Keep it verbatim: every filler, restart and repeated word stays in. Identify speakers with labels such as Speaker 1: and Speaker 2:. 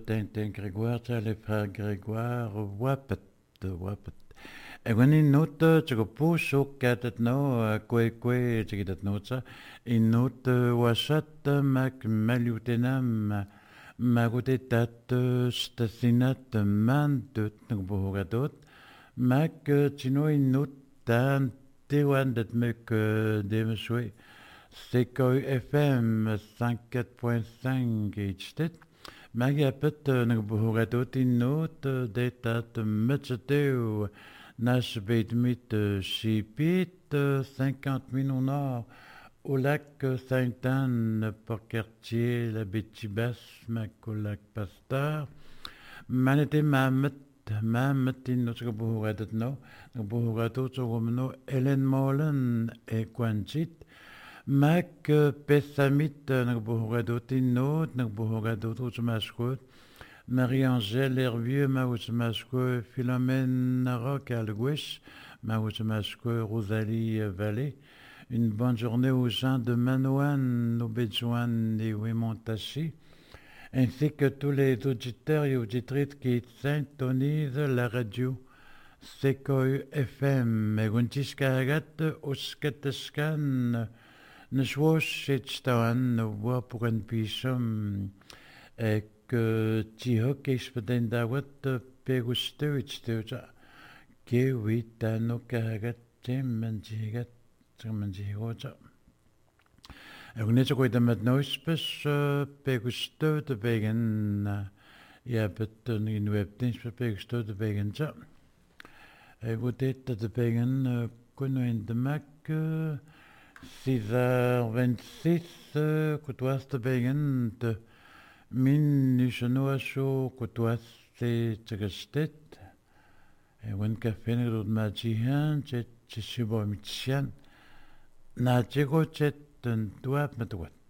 Speaker 1: Tintin Grégoire, les frères Grégoire, Wapet, Wapet. Et when in note, tu go push au catet no, kwe kwe, tu get note, in note washat, mac malutenam, magote tat, stasinat, man, tut, nugbohogatot, mac, tino in note, tan, tewan, dat mek, demeswe. C K U F M cinquante-quatre point cinq Gate. Magapet nagbohogatot in note detat metzeteu nash bedmit shipit cinquante mille au nord au lac Sainte-Anne par quartier la Bétibas mac au lac Pasteur manete mamet mamet in note nagbohogatot no nagbohogatot so romano Hélène Molen et Quanchit Mac Pessamit nagbohogadotin note nagbohogadot utmasquot Marie-Angèle Hervieux ma utmasquot Philomène Narok Alguish ma utmasquot Rosalie Vallée une bonne journée aux gens de Manouane, Obedjouane et Wimontachi ainsi que tous les auditeurs et auditrices qui syntonisent la radio C K U F M Guntiskagat Uskateskan Nishwosh Etstawan wa pour un pichum et que tihok expedent dawat pegustu etstuja ke witano kagat temanjigat temanjigoja Agneto ko damat nospes pegustu de wegen ja beton in webdins pegustu de wegen ja et vous êtes de wegen kono in de mak six heures vingt-six, côtoise de Begen, de min nuchenoacho, côtoise de Tchagastet, et wen café ne majihan, chet chishibo mitchian, na jego chet un doigt matouat.